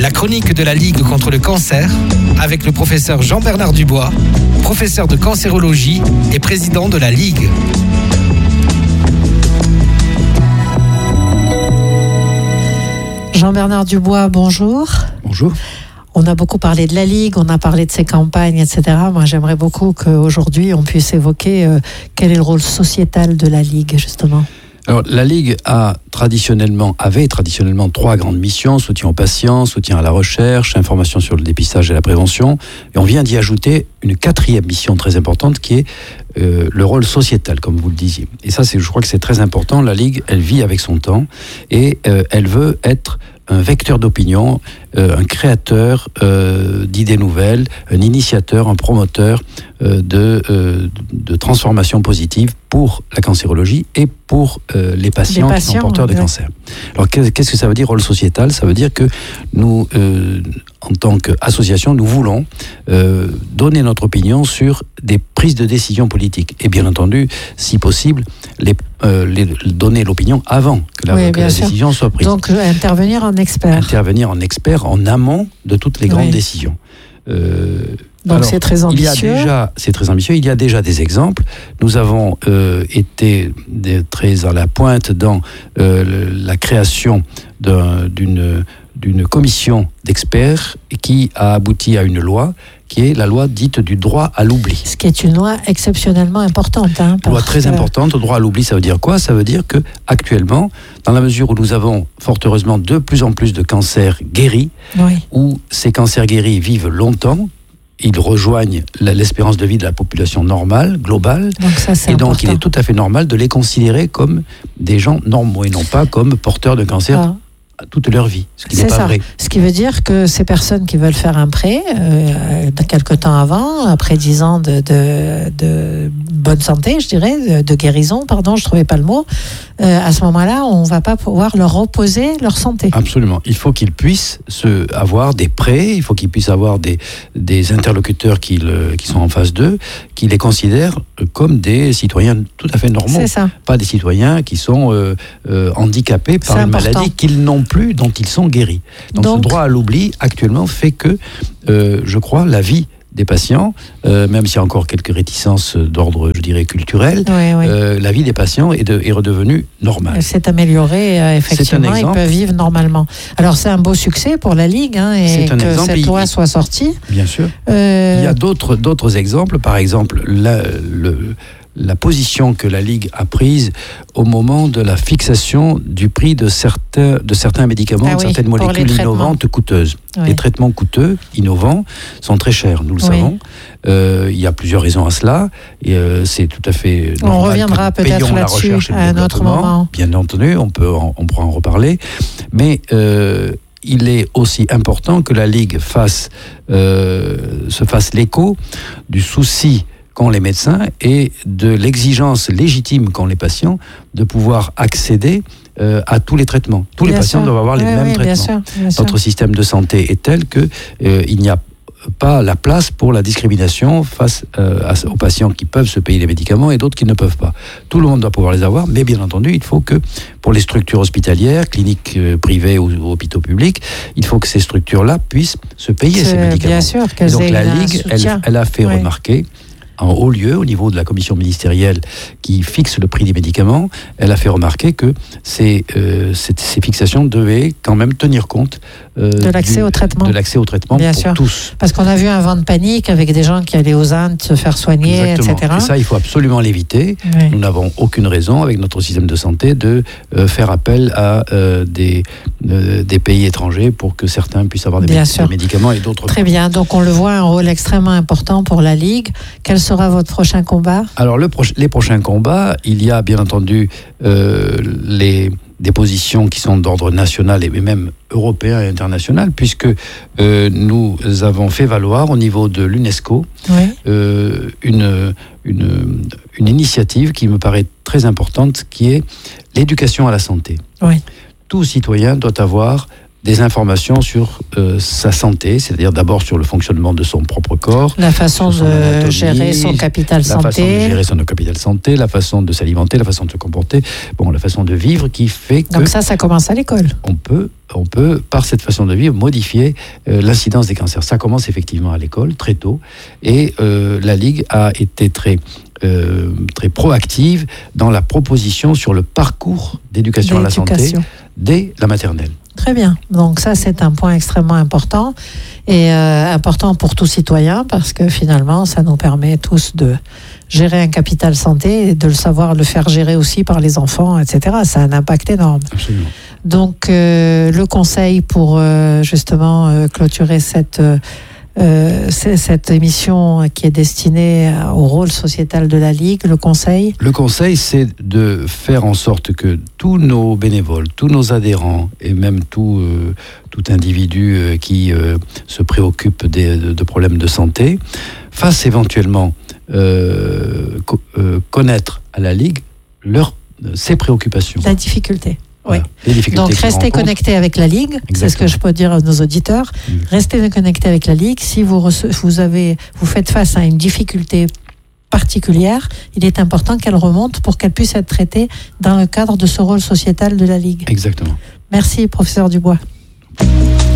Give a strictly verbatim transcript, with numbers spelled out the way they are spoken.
La chronique de la Ligue contre le cancer avec le professeur Jean-Bernard Dubois, professeur de cancérologie et président de la Ligue. Jean-Bernard Dubois, bonjour. Bonjour. On a beaucoup parlé de la Ligue, on a parlé de ses campagnes, et cetera. Moi, j'aimerais beaucoup qu'aujourd'hui, on puisse évoquer euh, quel est le rôle sociétal de la Ligue, justement. Alors, la Ligue a traditionnellement, avait traditionnellement trois grandes missions: soutien aux patients, soutien à la recherche, information sur le dépistage et la prévention. Et on vient d'y ajouter une quatrième mission très importante qui est euh, le rôle sociétal, comme vous le disiez. Et ça, c'est, je crois que c'est très important. La Ligue, elle vit avec son temps et euh, elle veut être un vecteur d'opinion, euh, un créateur euh, d'idées nouvelles, un initiateur, un promoteur euh, de, euh, de transformation positive pour la cancérologie et pour euh, les, patients les patients qui sont porteurs de ouais. cancer. Alors qu'est-ce que ça veut dire, rôle sociétal ? Ça veut dire que nous, euh, en tant qu'association, nous voulons euh, donner notre opinion sur des prises de décision politiques. Et bien entendu, si possible, les, euh, les, donner l'opinion avant que la, oui, que la décision soit prise. Donc intervenir en expert. Intervenir en expert en amont de toutes les grandes oui. décisions. Euh, Donc alors, c'est très ambitieux. Il y a déjà, c'est très ambitieux. Il y a déjà des exemples. Nous avons euh, été des, très à la pointe dans euh, le, la création d'un, d'une, d'une commission d'experts qui a abouti à une loi qui est la loi dite du droit à l'oubli. Ce qui est une loi exceptionnellement importante. Hein, une loi très que... importante. Le droit à l'oubli, ça veut dire quoi ? Ça veut dire que actuellement, dans la mesure où nous avons fort heureusement de plus en plus de cancers guéris, oui. où ces cancers guéris vivent longtemps, ils rejoignent l'espérance de vie de la population normale, globale, donc ça, c'est et donc important. Il est tout à fait normal de les considérer comme des gens normaux et non pas comme porteurs de cancer. Ah. toute leur vie, ce qui n'est pas ça. vrai. Ce qui veut dire que ces personnes qui veulent faire un prêt, euh, quelque temps avant, après dix ans de, de, de bonne santé, je dirais, de, de guérison, pardon, je ne trouvais pas le mot, euh, à ce moment-là, on ne va pas pouvoir leur opposer leur santé. Absolument. Il faut qu'ils puissent se, avoir des prêts, il faut qu'ils puissent avoir des, des interlocuteurs qui, le, qui sont en face d'eux, qui les considèrent comme des citoyens tout à fait normaux. C'est ça. Pas des citoyens qui sont euh, euh, handicapés par C'est une important. maladie qu'ils n'ont plus, dont ils sont guéris. Donc, Donc ce droit à l'oubli, actuellement, fait que, euh, je crois, la vie des patients, euh, même s'il y a encore quelques réticences d'ordre, je dirais, culturel, oui, oui. Euh, la vie des patients est, de, est redevenue normale. Elle s'est améliorée, euh, effectivement, ils peuvent vivre normalement. Alors c'est un beau succès pour la Ligue, hein, et c'est un que exemple, cette loi il, soit sortie. Bien sûr. Euh... Il y a d'autres, d'autres exemples, par exemple, la, le... la position que la Ligue a prise au moment de la fixation du prix de certains, de certains médicaments, ah de oui, certaines molécules innovantes coûteuses. Oui. Les traitements coûteux, innovants, sont très chers, nous le oui. savons. Euh, il y a plusieurs raisons à cela. Et, euh, c'est tout à fait normal. On reviendra que peut-être là-dessus à un autre moment. Bien entendu, on, peut en, on pourra en reparler. Mais euh, il est aussi important que la Ligue fasse, euh, se fasse l'écho du souci qu'ont les médecins et de l'exigence légitime qu'ont les patients de pouvoir accéder euh, à tous les traitements. Tous bien les patients sûr. doivent avoir les oui, mêmes oui, traitements. Bien sûr, bien Notre sûr. système de santé est tel qu'il euh, n'y a pas la place pour la discrimination face euh, à, aux patients qui peuvent se payer les médicaments et d'autres qui ne peuvent pas. Tout le monde doit pouvoir les avoir, mais bien entendu, il faut que pour les structures hospitalières, cliniques euh, privées ou, ou hôpitaux publics, il faut que ces structures-là puissent se payer C'est ces médicaments. Bien sûr, et donc la Ligue, elle, elle a fait oui. remarquer en haut lieu, au niveau de la commission ministérielle qui fixe le prix des médicaments, elle a fait remarquer que ces, euh, ces, ces fixations devaient quand même tenir compte euh, de l'accès du, au traitement, de l'accès au traitement Bien pour sûr. tous. Parce qu'on a vu un vent de panique avec des gens qui allaient aux Indes se faire soigner, Exactement. et cetera. Et ça, il faut absolument l'éviter. Oui. Nous n'avons aucune raison, avec notre système de santé, de euh, faire appel à euh, des, euh, des pays étrangers pour que certains puissent avoir des, médic- des médicaments et d'autres Très pas. bien. Donc on le voit, un rôle extrêmement important pour la Ligue. Quel sera votre prochain combat ? Alors, le pro- les prochains combats, il y a bien entendu euh, les, des positions qui sont d'ordre national et même européen et international, puisque euh, nous avons fait valoir au niveau de l'UNESCO oui. euh, une, une, une initiative qui me paraît très importante, qui est l'éducation à la santé. Oui. Tout citoyen doit avoir des informations sur euh, sa santé, c'est-à-dire d'abord sur le fonctionnement de son propre corps, la façon sur son de anatomie, gérer son capital la santé, façon de gérer son capital santé, la façon de s'alimenter, la façon de se comporter, bon, la façon de vivre qui fait que donc ça, ça commence à l'école. on peut, on peut par cette façon de vivre modifier euh, l'incidence des cancers. Ça commence effectivement à l'école très tôt, et euh, la Ligue a été très Euh, très proactive dans la proposition sur le parcours d'éducation à la santé D'éducation. dès la maternelle. Très bien. Donc ça, c'est un point extrêmement important et euh, important pour tout citoyen parce que finalement, ça nous permet tous de gérer un capital santé et de le savoir le faire gérer aussi par les enfants, et cetera. Ça a un impact énorme. Absolument. Donc euh, le conseil pour euh, justement euh, clôturer cette euh, Euh, c'est cette émission qui est destinée au rôle sociétal de la Ligue, le conseil. Le conseil, c'est de faire en sorte que tous nos bénévoles, tous nos adhérents et même tout, euh, tout individu euh, qui euh, se préoccupe des, de, de problèmes de santé fasse éventuellement euh, co- euh, connaître à la Ligue leur, ses préoccupations. La difficulté. Voilà. Oui. Les difficultés Donc qu'ils restez rencontrent. connectés avec la Ligue, c'est ce que Exactement. je peux dire à nos auditeurs. Mm. Restez connectés avec la Ligue. Si vous, rece- vous, avez, vous faites face à une difficulté particulière, il est important qu'elle remonte pour qu'elle puisse être traitée dans le cadre de ce rôle sociétal de la Ligue. Exactement. Merci, professeur Dubois.